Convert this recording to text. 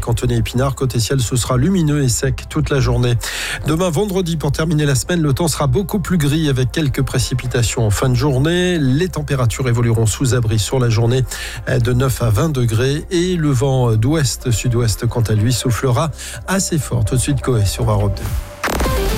Cantonais-Épinard. Côté ciel, ce sera lumineux et sec toute la journée. Demain, vendredi, pour terminer la semaine, le temps sera beaucoup plus gris avec quelques précipitations en fin de journée. Les températures évolueront sous abri sur la journée de 9 à 20 degrés et le vent d'ouest-sud-ouest, quant à lui, soufflera assez fort. Tout de suite, Coé sur Europe 2.